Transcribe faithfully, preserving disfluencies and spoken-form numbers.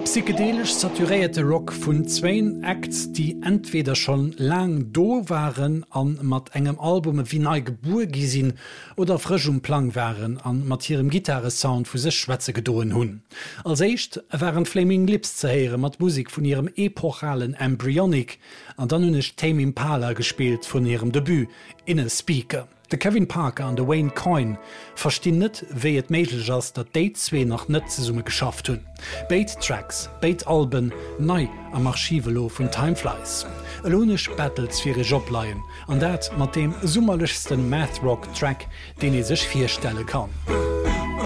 Psychedelisch saturierte Rock vun zweien Acts, die entweder schon lang do waren an mat engem Albume wie nei Gebur gisinn oder frisch um Plan waren an mat ihrem Gitarresound vu sech Schwätze gedoen hunn. Als echt waren Flaming Lips zeheere mat Musik vun ihrem epochalen Embryonic an dann hunnech Tame Impala gespielt von ihrem Debüt in a Speaker. De Kevin Parker an de Wayne Coyne verstinnet, wéi et méiglech ass, dat déi zwee nach Nëtzesumme geschafft hunn. Beit Tracks, Beit Alben, nei am Archivelo vun Timeflies. Elonech Battles fir e Job leiien, an dat mat dem summerlechsten Math-Rock-Track, den e sech firstelle kann.